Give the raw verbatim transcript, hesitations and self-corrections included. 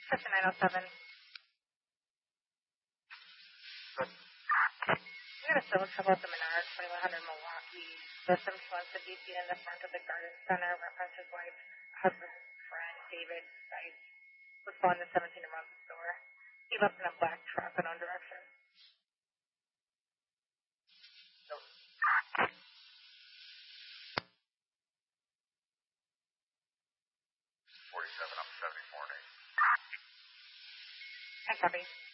fifty-nine oh seven. Good. We got a civil trouble at the Menard, twenty-one hundred Milwaukee. The seventy-one fifty feet in the front of the garden center. Reference his wife, husband, friend, David Stites, was found in the seventeen a month store. He left in a black truck in one direction. No. forty-seven, I'm seventy-four and eight. I copy.